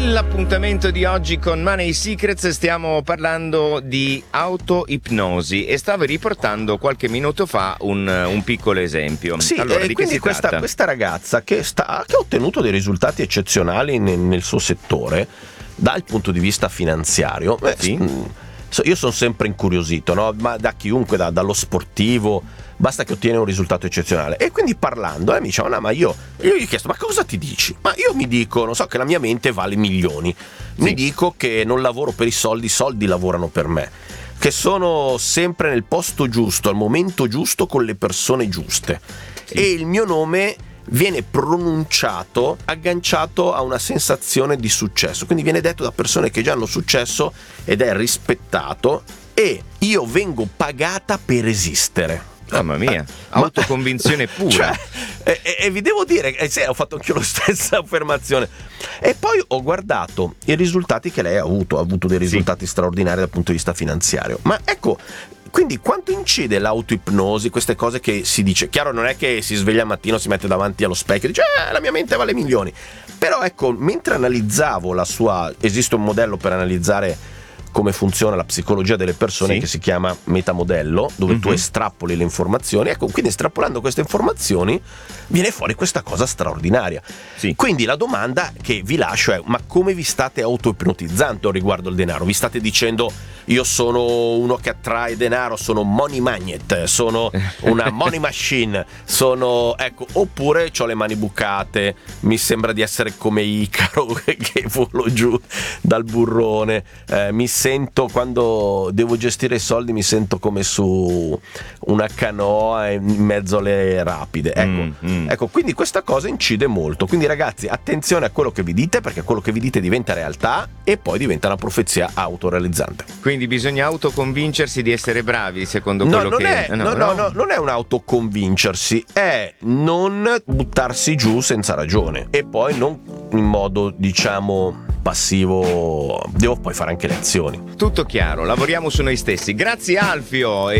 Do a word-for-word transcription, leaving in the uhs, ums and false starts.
Nell'appuntamento di oggi con Money Secrets stiamo parlando di autoipnosi e stavo riportando qualche minuto fa un, un piccolo esempio. Sì, allora, eh, di che quindi si questa, tratta? questa ragazza che, sta, che ha ottenuto dei risultati eccezionali nel, nel suo settore dal punto di vista finanziario. Beh, Sì? mh, io sono sempre incuriosito, no? Ma da chiunque, da, dallo sportivo, basta che ottiene un risultato eccezionale. E quindi parlando, eh, mi diceva, no, ma io, io gli ho chiesto, ma cosa ti dici? Ma io mi dico, non so, che la mia mente vale milioni. Mi Sì. dico che non lavoro per i soldi, i soldi lavorano per me. Che sono sempre nel posto giusto, al momento giusto, con le persone giuste. Sì. E il mio nome viene pronunciato agganciato a una sensazione di successo, quindi viene detto da persone che già hanno successo ed è rispettato, e io vengo pagata per esistere. Mamma mia, autoconvinzione pura. Cioè, e, e, e vi devo dire, eh, sì, ho fatto anche io la stessa affermazione. E poi ho guardato i risultati che lei ha avuto, ha avuto dei risultati sì. straordinari dal punto di vista finanziario. Ma ecco, quindi quanto incide l'autoipnosi, queste cose che si dice? Chiaro, non è che si sveglia al mattino, si mette davanti allo specchio e dice eh, la mia mente vale milioni. Però ecco, mentre analizzavo la sua, esiste un modello per analizzare come funziona la psicologia delle persone, sì. che si chiama metamodello, dove mm-hmm. tu estrapoli le informazioni. Ecco, quindi estrapolando queste informazioni viene fuori questa cosa straordinaria. Sì. Quindi la domanda che vi lascio è: ma come vi state autoipnotizzando riguardo il denaro? Vi state dicendo io sono uno che attrae denaro, sono money magnet, sono una money machine, sono, ecco, oppure ho le mani bucate, mi sembra di essere come Icaro che volo giù dal burrone, eh, mi sento, quando devo gestire i soldi mi sento come su una canoa in mezzo alle rapide, ecco. Mm, mm. Ecco, quindi questa cosa incide molto. Quindi ragazzi, attenzione a quello che vi dite, perché quello che vi dite diventa realtà e poi diventa una profezia autorealizzante. Quindi bisogna autoconvincersi di essere bravi, secondo no, quello non che... È, no, no, no, non è un autoconvincersi, è non buttarsi giù senza ragione e poi non in modo, diciamo, passivo. Devo poi fare anche le azioni. Tutto chiaro, lavoriamo su noi stessi. Grazie Alfio. E